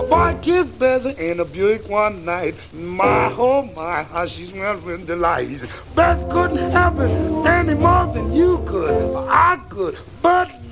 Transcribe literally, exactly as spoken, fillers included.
Boy kissed Bessie in a Buick one night. My, oh my, how she smelled with delight. Bessie couldn't help it any more than you could or I could. But